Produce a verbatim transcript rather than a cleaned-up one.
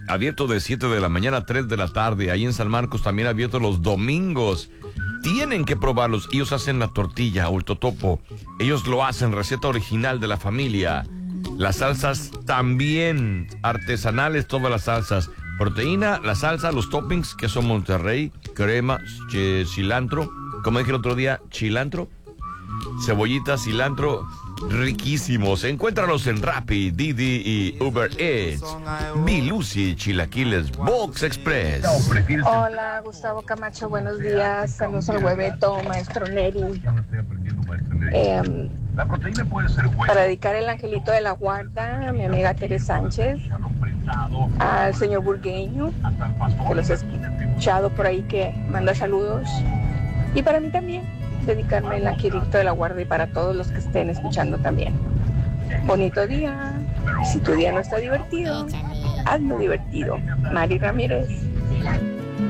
abierto de siete de la mañana a tres de la tarde. Ahí en San Marcos también abierto los domingos. Tienen que probarlos. Ellos hacen la tortilla o el totopo. Ellos lo hacen, receta original de la familia. Las salsas también artesanales, todas las salsas. Proteína, la salsa, los toppings que son Monterrey, crema, ch- cilantro, como dije el otro día, cilantro, cebollita, cilantro, riquísimos. Encuéntralos en Rappi, Didi y Uber Eats. Bilusi, Chilaquiles, Box Express. Hola, Gustavo Camacho, buenos días. Saludos al hueveto, maestro Neri. Eh, para dedicar el angelito de la guarda a mi amiga Tere Sánchez, al señor Burgueño, que los he escuchado por ahí que manda saludos, y para mí también, dedicarme el angelito de la guarda y para todos los que estén escuchando también. Bonito día. Si tu día no está divertido, hazlo divertido. Mari Ramírez.